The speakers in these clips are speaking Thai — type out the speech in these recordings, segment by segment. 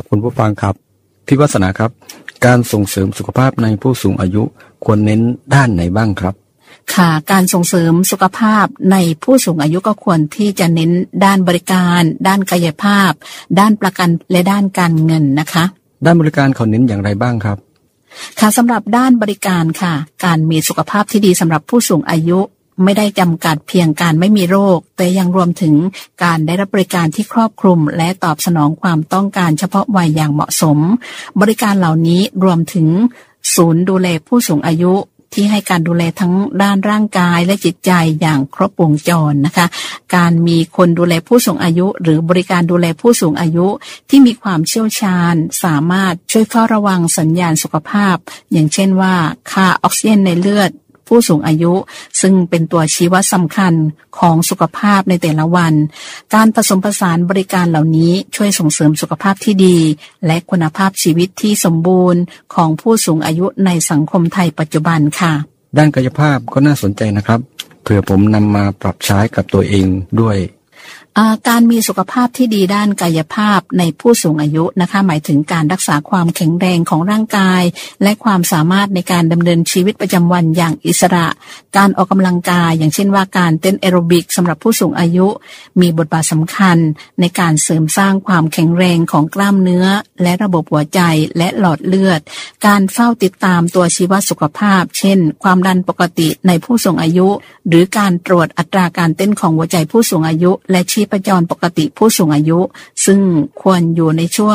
คุณผู้ฟังครับพี่วัฒนาครับการส่งเสริมสุขภาพในผู้สูงอายุควรเน้นด้านไหนบ้างครับค่ะการส่งเสริมสุขภาพในผู้สูงอายุก็ควรที่จะเน้นด้านบริการด้านกายภาพด้านประกันและด้านการเงินนะคะด้านบริการเขาเน้นอย่างไรบ้างครับค่ะสำหรับด้านบริการค่ะการมีสุขภาพที่ดีสำหรับผู้สูงอายุไม่ได้จำกัดเพียงการไม่มีโรคแต่ยังรวมถึงการได้รับบริการที่ครอบคลุมและตอบสนองความต้องการเฉพาะวัยอย่างเหมาะสมบริการเหล่านี้รวมถึงศูนย์ดูแลผู้สูงอายุที่ให้การดูแลทั้งด้านร่างกายและจิตใจอย่างครบวงจรนะคะการมีคนดูแลผู้สูงอายุหรือบริการดูแลผู้สูงอายุที่มีความเชี่ยวชาญสามารถช่วยเฝ้าระวังสัญญาณสุขภาพอย่างเช่นว่าค่าออกซิเจนในเลือดผู้สูงอายุซึ่งเป็นตัวชี้วัดสำคัญของสุขภาพในแต่ละวันการผสมผสานบริการเหล่านี้ช่วยส่งเสริมสุขภาพที่ดีและคุณภาพชีวิตที่สมบูรณ์ของผู้สูงอายุในสังคมไทยปัจจุบันค่ะด้านกายภาพก็น่าสนใจนะครับเผื่อผมนำมาปรับใช้กับตัวเองด้วยการมีสุขภาพที่ดีด้านกายภาพในผู้สูงอายุนะคะหมายถึงการรักษาความแข็งแรงของร่างกายและความสามารถในการดำเนินชีวิตประจำวันอย่างอิสระการออกกำลังกายอย่างเช่นว่าการเต้นแอโรบิกสำหรับผู้สูงอายุมีบทบาทสำคัญในการเสริมสร้างความแข็งแรงของกล้ามเนื้อและระบบหัวใจและหลอดเลือดการเฝ้าติดตามตัวชี้วัดสุขภาพเช่นความดันปกติในผู้สูงอายุหรือการตรวจอัตราการเต้นของหัวใจผู้สูงอายุและชีพจรปกติผู้สูงอายุซึ่งควรอยู่ในช่วง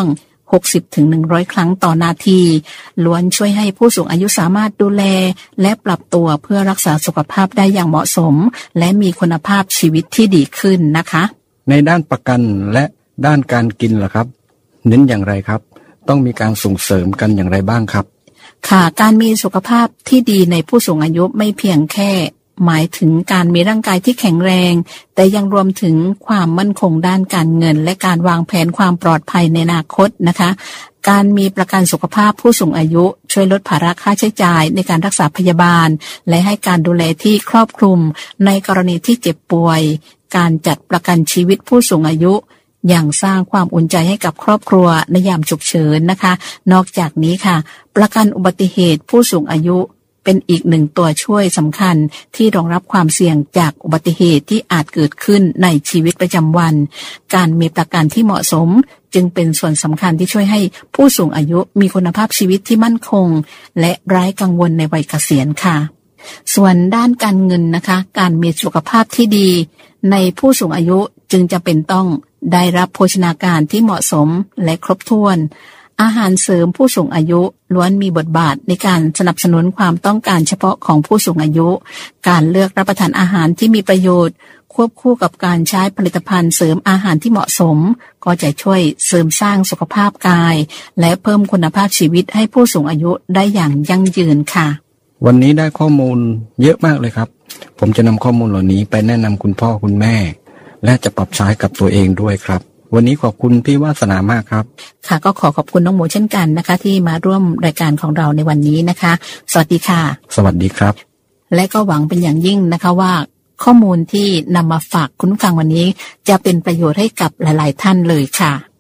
60-100 ครั้งต่อนาทีล้วนช่วยให้ผู้สูงอายุสามารถดูแลและปรับตัวเพื่อรักษาสุขภาพได้อย่างเหมาะสมและมีคุณภาพชีวิตที่ดีขึ้นนะคะในด้านประกันและด้านการกินล่ะครับเน้นอย่างไรครับต้องมีการส่งเสริมกันอย่างไรบ้างครับค่ะการมีสุขภาพที่ดีในผู้สูงอายุไม่เพียงแค่หมายถึงการมีร่างกายที่แข็งแรงแต่ยังรวมถึงความมั่นคงด้านการเงินและการวางแผนความปลอดภัยในอนาคตนะคะการมีประกันสุขภาพผู้สูงอายุช่วยลดภาระค่าใช้จ่ายในการรักษาพยาบาลและให้การดูแลที่ครอบคลุมในกรณีที่เจ็บป่วยการจัดประกันชีวิตผู้สูงอายุอย่างสร้างความอุ่นใจให้กับครอบครัวในยามฉุกเฉินนะคะนอกจากนี้ค่ะประกันอุบัติเหตุผู้สูงอายุเป็นอีกหนึ่งตัวช่วยสำคัญที่รองรับความเสี่ยงจากอุบัติเหตุที่อาจเกิดขึ้นในชีวิตประจำวันการมีประกันที่เหมาะสมจึงเป็นส่วนสำคัญที่ช่วยให้ผู้สูงอายุมีคุณภาพชีวิตที่มั่นคงและไร้กังวลในวัยเกษียณค่ะส่วนด้านการเงินนะคะการมีสุขภาพที่ดีในผู้สูงอายุจึงจะเป็นต้องได้รับโภชนาการที่เหมาะสมและครบถ้วนอาหารเสริมผู้สูงอายุล้วนมีบทบาทในการสนับสนุนความต้องการเฉพาะของผู้สูงอายุการเลือกรับประทานอาหารที่มีประโยชน์ควบคู่กับการใช้ผลิตภัณฑ์เสริมอาหารที่เหมาะสมก็จะช่วยเสริมสร้างสุขภาพกายและเพิ่มคุณภาพชีวิตให้ผู้สูงอายุได้อย่างยั่งยืนค่ะวันนี้ได้ข้อมูลเยอะมากเลยครับผมจะนำข้อมูลเหล่านี้ไปแนะนำคุณพ่อคุณแม่และจะปรับใช้กับตัวเองด้วยครับวันนี้ขอบคุณพี่วาสนามากครับค่ะก็ขอบคุณน้องหมูเช่นกันนะคะที่มาร่วมรายการของเราในวันนี้นะคะสวัสดีค่ะสวัสดีครับและก็หวังเป็นอย่างยิ่งนะคะว่าข้อมูลที่นำมาฝากคุณผู้ฟังวันนี้จะเป็นประโยชน์ให้กับหลายๆท่านเลยค่ะ